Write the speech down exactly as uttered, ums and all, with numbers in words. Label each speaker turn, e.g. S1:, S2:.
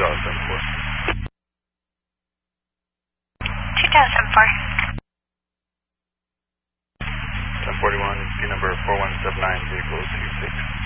S1: Jaws ten four.
S2: two thousand four.
S1: ten forty-one, P number four one seven nine, vehicle two six.